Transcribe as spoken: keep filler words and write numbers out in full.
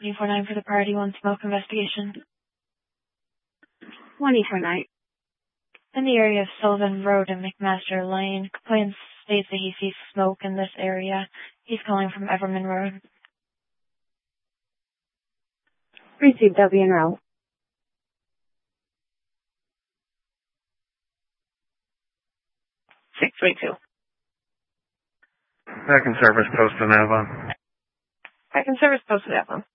twenty four nine for the priority one smoke investigation. twenty four nine. In the area of Sullivan Road and McMaster Lane, complaint states that he sees smoke in this area. He's calling from Everman Road. Received, W N route. six three two. Second service post in Avon. Second service post in Avon.